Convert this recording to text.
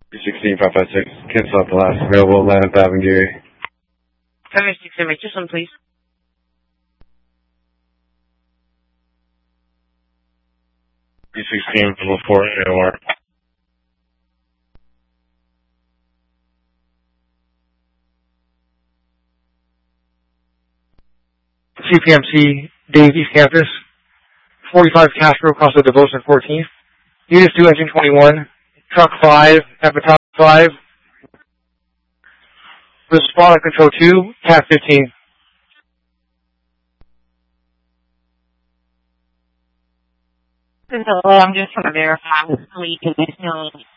316-556. Cancel out the last available 11th Avenue, Gary. 556, make this one, please. Four AOR. CPMC, Dave East Campus, 45 Castro, Costa Devotion 14th. Units 2, Engine 21, Truck 5, at Battalion 5. Respond on Control 2, Cat 15. I'm just going to verify with fleet conditional